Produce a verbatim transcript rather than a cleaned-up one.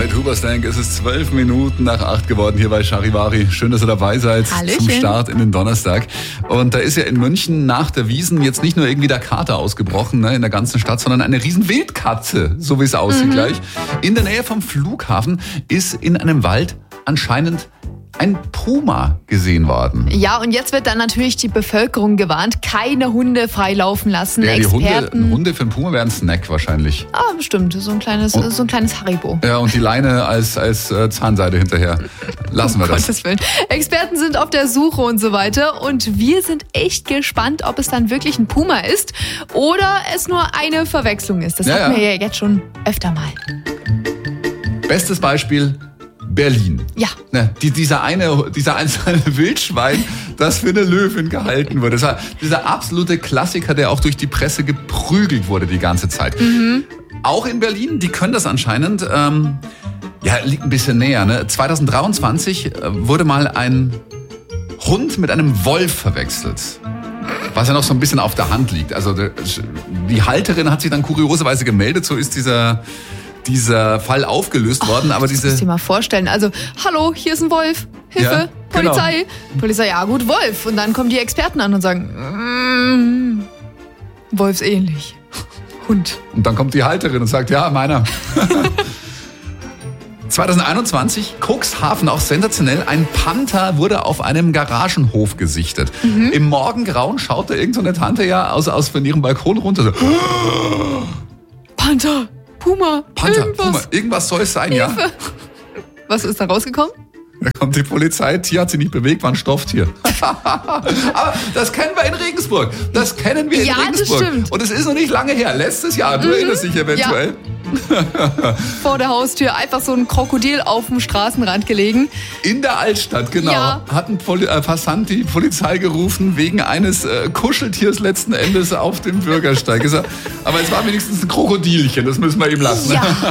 Mit Huberstank ist es zwölf Minuten nach acht geworden hier bei Charivari. Schön, dass ihr dabei seid. Hallöchen. Zum Start in den Donnerstag. Und da ist ja in München nach der Wiesn jetzt nicht nur irgendwie der Kater ausgebrochen, ne, in der ganzen Stadt, sondern eine riesen Wildkatze, so wie es aussieht Mhm. gleich. In der Nähe vom Flughafen ist in einem Wald anscheinend ein Puma gesehen worden. Ja, und jetzt wird dann natürlich die Bevölkerung gewarnt, keine Hunde freilaufen lassen. Ja, die Hunde, Experten. ein Hunde für einen Puma wäre ein Snack wahrscheinlich. Ah, bestimmt, so ein kleines, Und- so ein kleines Haribo. Ja, und die Leine als, als äh, Zahnseide hinterher. Lassen wir Um das. Gottes Willen. Experten sind auf der Suche und so weiter. Und wir sind echt gespannt, ob es dann wirklich ein Puma ist oder es nur eine Verwechslung ist. Das Ja, hatten ja. wir ja jetzt schon öfter mal. Bestes Beispiel, Berlin. Ja. Ne, die, dieser eine, dieser einzelne Wildschwein, das für eine Löwin gehalten wurde. Das war dieser absolute Klassiker, der auch durch die Presse geprügelt wurde die ganze Zeit. Mhm. Auch in Berlin, die können das anscheinend. Ähm, ja, liegt ein bisschen näher. Ne? zwanzig dreiundzwanzig äh, wurde mal ein Hund mit einem Wolf verwechselt. Was ja noch so ein bisschen auf der Hand liegt. Also der- die Halterin hat sich dann kurioserweise gemeldet, so ist dieser, dieser Fall aufgelöst worden. Aber Das musst du diese dir mal vorstellen. Also, hallo, hier ist ein Wolf. Hilfe, Ja, genau. Polizei. Polizei, ja gut, Wolf. Und dann kommen die Experten an und sagen, mm, Wolfsähnlich. Hund. Und dann kommt die Halterin und sagt, ja, meiner. zwanzig einundzwanzig, Cuxhaven, auch sensationell. Ein Panther wurde auf einem Garagenhof gesichtet. Mhm. Im Morgengrauen schaute irgend so eine Tante ja aus, aus von ihrem Balkon runter. So, Panther, Puma, Panther, irgendwas. Puma, irgendwas soll es sein, ja. Was ist da rausgekommen? Da kommt die Polizei, Tier hat sich nicht bewegt, war ein Stofftier. Aber das kennen wir in Regensburg. Das kennen wir in Ja, das Regensburg. stimmt. Und es ist noch nicht lange her. Letztes Jahr, du erinnerst dich eventuell. Vor der Haustür einfach so ein Krokodil auf dem Straßenrand gelegen. In der Altstadt, genau. Ja. Hat ein Poli äh, Passant die Polizei gerufen wegen eines äh, Kuscheltiers letzten Endes auf dem Bürgersteig. Ist er- Aber es war wenigstens ein Krokodilchen, das müssen wir ihm lassen. Ja.